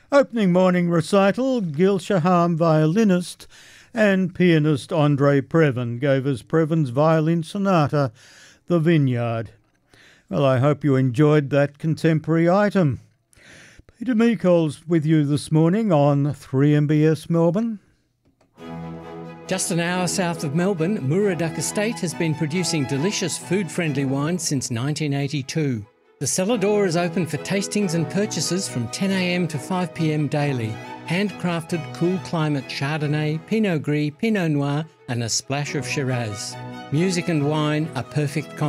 Opening morning recital, Gil Shaham, violinist, and pianist Andre Previn gave us Previn's violin sonata, The Vineyard. Well, I hope you enjoyed that contemporary item. Peter Meekols with you this morning on 3MBS Melbourne. Just an hour south of Melbourne, Muraduck Estate has been producing delicious food-friendly wine since 1982. The cellar door is open for tastings and purchases from 10 a.m. to 5 p.m. daily. Handcrafted cool climate Chardonnay, Pinot Gris, Pinot Noir and a splash of Shiraz. Music and wine are perfect